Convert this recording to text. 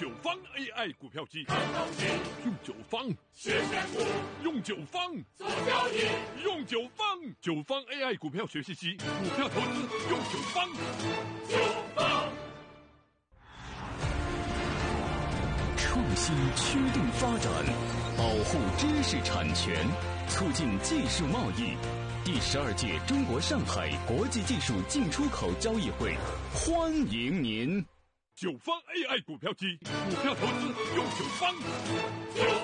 方 AI 股票机， 看东西， 用九方学选股， 用九方做交易， 用九方 AI 股票学习机，股票投资用九方。 创新驱动发展，保护知识产权，促进技术贸易。第12届中国上海国际技术进出口交易会，欢迎您！ 九方 AI 股票机，股票投资用九方。